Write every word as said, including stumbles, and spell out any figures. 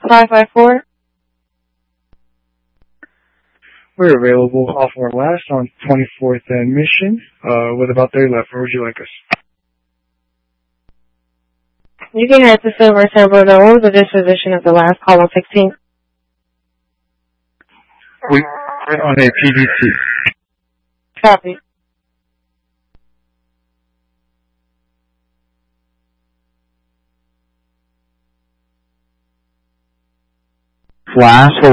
five five four. We're available off our last on twenty-fourth and Mission, uh, with about thirty left. Where would you like us? You can head to Silver Temple. What was the disposition of the last call on sixteen? We are on a P D T. Copy. Flash